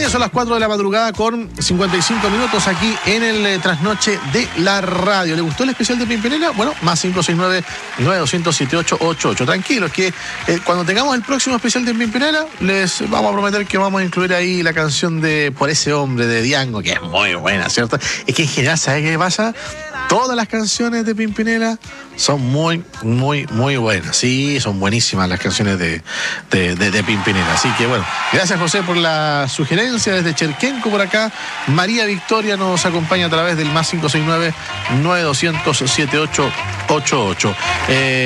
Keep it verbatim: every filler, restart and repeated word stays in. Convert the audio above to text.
Bien, son las cuatro de la madrugada con cincuenta y cinco minutos aquí en el eh, trasnoche de la radio. ¿Le gustó el especial de Pimpinela? Bueno, más cinco seis nueve, nueve dos cero cero, siete ocho ocho ocho. Tranquilos, que eh, cuando tengamos el próximo especial de Pimpinela, les vamos a prometer que vamos a incluir ahí la canción de Por ese hombre de Diango, que es muy buena, ¿cierto? Es que en general, ¿sabes qué pasa? Todas las canciones de Pimpinela son muy, muy, muy buenas. Sí, son buenísimas las canciones de, de, de, de Pimpinela. Así que bueno, gracias José por la sugerencia desde Cherquenco por acá. María Victoria nos acompaña a través del más cinco seis nueve, nueve dos cero cero, siete ocho ocho ocho. Eh,